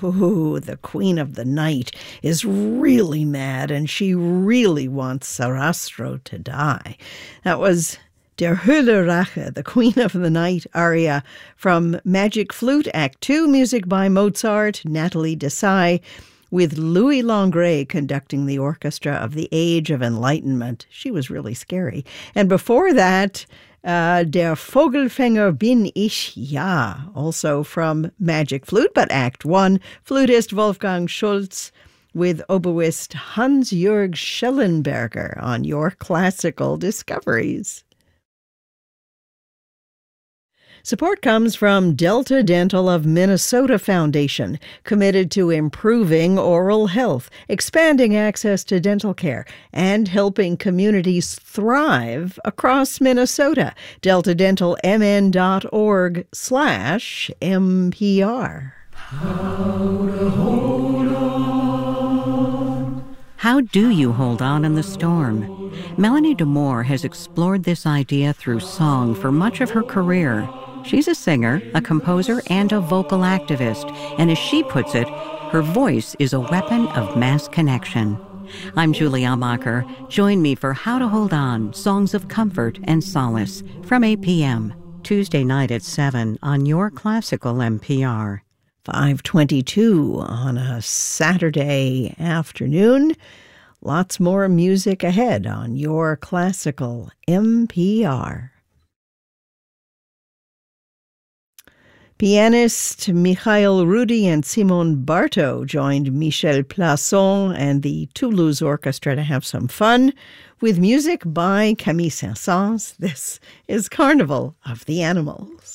Ooh, the Queen of the Night is really mad and she really wants Sarastro to die. That was Der Höhle Rache, the Queen of the Night aria from Magic Flute, Act 2, music by Mozart, Nathalie Desai, with Louis Langret conducting the orchestra of the Age of Enlightenment. She was really scary. And before that, Der Vogelfänger bin ich, ja, also from Magic Flute, but Act 1, flutist Wolfgang Schulz with oboist Hans-Jörg Schellenberger on Your Classical Discoveries. Support comes from Delta Dental of Minnesota Foundation, committed to improving oral health, expanding access to dental care, and helping communities thrive across Minnesota. DeltaDentalMN.org/MPR. How do you hold on in the storm? Melanie DeMore has explored this idea through song for much of her career. She's a singer, a composer, and a vocal activist, and as she puts it, her voice is a weapon of mass connection. I'm Julie Almacher. Join me for How to Hold On, Songs of Comfort and Solace, from 8 p.m., Tuesday night at 7 on Your Classical NPR. 5:22 on a Saturday afternoon. Lots more music ahead on Your Classical NPR. Pianist Mikhail Rudy and Simone Barto joined Michel Plasson and the Toulouse Orchestra to have some fun with music by Camille Saint-Saëns. This is Carnival of the Animals.